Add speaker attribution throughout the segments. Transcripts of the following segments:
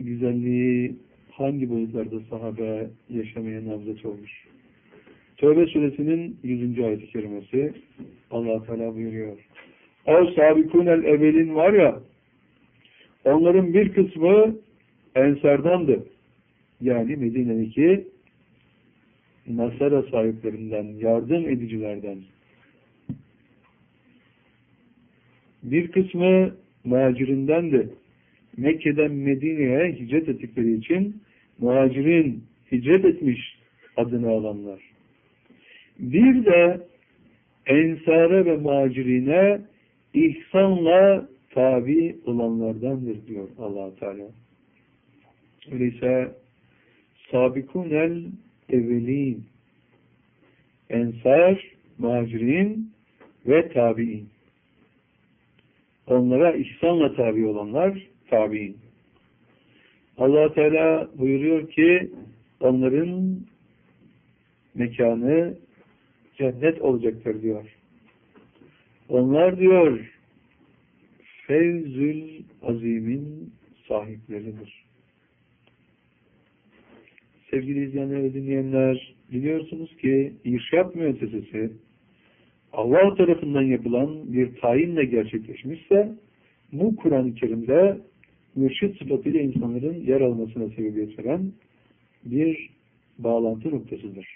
Speaker 1: güzelliği hangi boyutlarda sahabe yaşamaya navzat olmuş. Tevbe suresinin 100. ayet-i kerimesi Allah Teala buyuruyor. O sabikûnel evvelin var ya, onların bir kısmı ensardandı. Yani Medine'deki Nasara sahiplerinden, yardım edicilerden. Bir kısmı muhacirindendi. Mekke'den Medine'ye hicret ettikleri için muhacirin, hicret etmiş adını alanlar. Bir de ensara ve muhacirine ihsanla tabi olanlardandır diyor Allah Teala. Öyleyse sabikunel evvelin, ensar, muhacirin ve tabi'in. Onlara ihsanla tabi olanlar tabi'in. Allah Teala buyuruyor ki onların mekanı cennet olacaktır diyor. Onlar diyor fevzül azimin sahipleridir. Sevgili izleyenler ve dinleyenler, biliyorsunuz ki irşad müessesesi Allah tarafından yapılan bir tayinle gerçekleşmişse bu Kur'an-ı Kerim'de mürşid sıfatıyla insanların yer almasına sebebiyet veren bir bağlantı noktasıdır.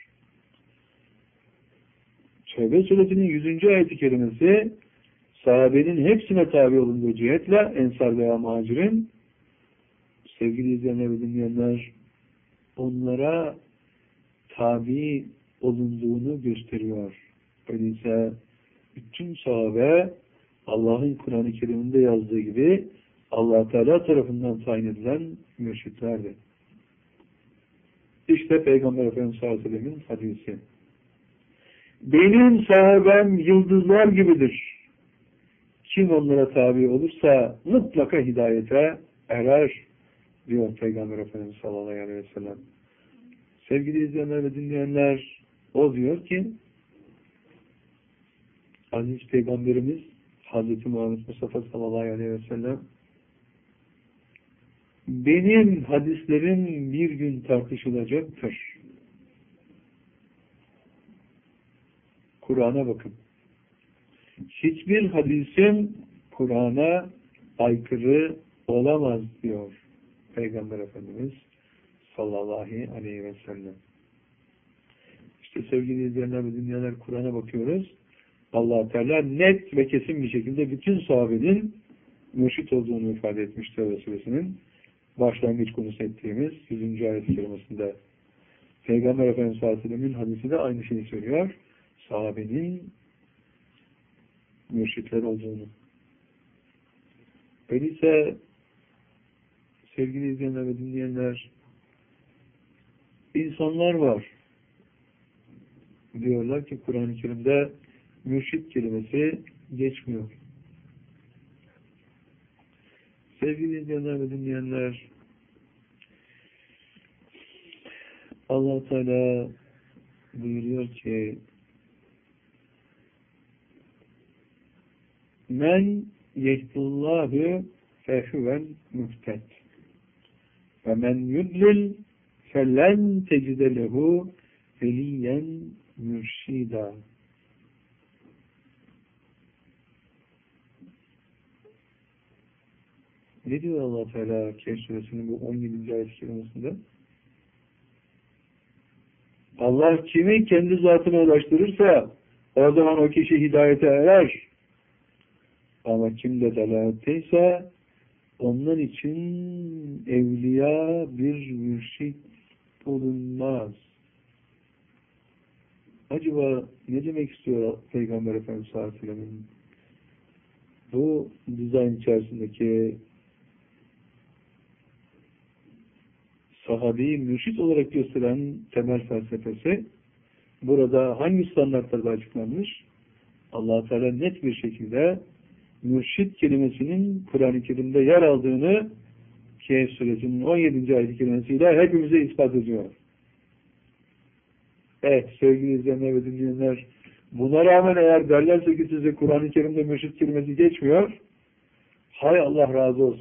Speaker 1: Tevbe suresinin 100. ayet-i kerimesi sahabenin hepsine tabi olunduğu cihetle ensar veya muhacirin, sevgili izleyenler ve dinleyenler, onlara tabi olunduğunu gösteriyor. Öyleyse bütün sahabe Allah'ın Kur'an-ı Kerim'inde yazdığı gibi Allah Teala tarafından tayin edilen mürşitlerdi. İşte Peygamber Efendimiz sallallahu aleyhi ve sellem'in hadisi. Benim sahabem yıldızlar gibidir. Kim onlara tabi olursa mutlaka hidayete erer diyor Peygamber Efendimiz sallallahu aleyhi ve sellem. Sevgili izleyenler ve dinleyenler, o diyor ki aziz Peygamberimiz Hazreti Muhammed Mustafa sallallahu aleyhi ve sellem, benim hadislerim bir gün tartışılacaktır. Kur'an'a bakın. Hiçbir hadisim Kur'an'a aykırı olamaz diyor Peygamber Efendimiz sallallahu aleyhi ve sellem. İşte sevgili izleyenler ve dinleyenler, Kur'an'a bakıyoruz. Allah Teala net ve kesin bir şekilde bütün sahabenin mürşit olduğunu ifade etmiş Tevbe suresinin başlangıç konusu ettiğimiz 100. ayet-i kerimesinde. Peygamber Efendimiz sallallahu aleyhi ve sellem'in hadisi de aynı şeyi söylüyor. Sahabenin mürşitler olduğunu. Öyleyse sevgili izleyenler ve dinleyenler, insanlar var. Diyorlar ki Kur'an-ı Kerim'de mürşit kelimesi geçmiyor. Sevgili izleyenler ve dinleyenler, Allah Teala buyuruyor ki men yehdullahu fehuvel muhted ve men yudlil fellen tecide lehu veliyen mürşida. Ne diyor Allah Teala Kehf suresinin bu 17. ayet-i kerimesinde? Allah kimi kendi zatına ulaştırırsa o zaman o kişi hidayete erer. Ama kim de delaletteyse onun için evliya bir mürşit bulunmaz. Acaba ne demek istiyor Peygamber Efendimiz sallallahu aleyhi ve sellem'in bu dizayn içerisindeki sahabeyi mürşit olarak gösteren temel felsefesi burada hangi standartlarda açıklanmış? Allah Teala net bir şekilde mürşit kelimesinin Kur'an-ı Kerim'de yer aldığını Kehf suresinin 17. ayet-i kerimesiyle hepimize ispat ediyor. Evet sevgili izleyenler ve dinleyenler, buna rağmen eğer derlerse ki size Kur'an-ı Kerim'de mürşit kelimesi geçmiyor, hay Allah razı olsun.